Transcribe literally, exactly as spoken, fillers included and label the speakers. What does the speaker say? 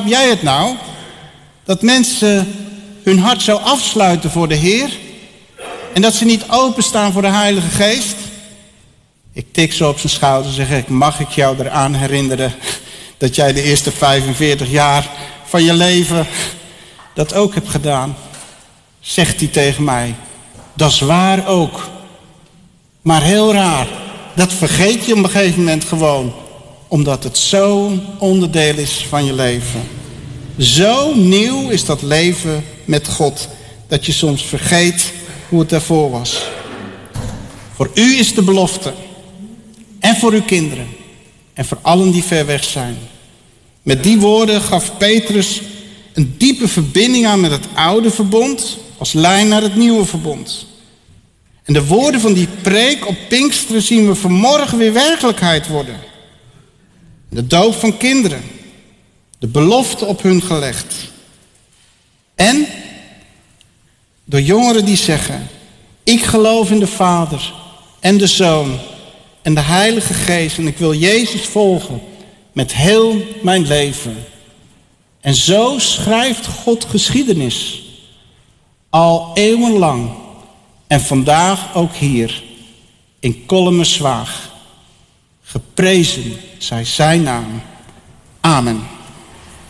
Speaker 1: jij het nou? Dat mensen hun hart zo afsluiten voor de Heer en dat ze niet openstaan voor de Heilige Geest? Ik tik zo op zijn schouder en zeg ik, mag ik jou eraan herinneren dat jij de eerste vijfenveertig jaar van je leven dat ook hebt gedaan? Zegt hij tegen mij, dat is waar ook. Maar heel raar, dat vergeet je op een gegeven moment gewoon, omdat het zo'n onderdeel is van je leven. Zo nieuw is dat leven met God, dat je soms vergeet hoe het daarvoor was. Voor u is de belofte, en voor uw kinderen, en voor allen die ver weg zijn. Met die woorden gaf Petrus een diepe verbinding aan met het oude verbond, als lijn naar het nieuwe verbond. En de woorden van die preek op Pinksteren zien we vanmorgen weer werkelijkheid worden. De doop van kinderen, de belofte op hun gelegd. En door jongeren die zeggen, ik geloof in de Vader en de Zoon en de Heilige Geest en ik wil Jezus volgen met heel mijn leven. En zo schrijft God geschiedenis, al eeuwenlang en vandaag ook hier in Kolmerswaag. Geprezen zij zijn naam. Amen.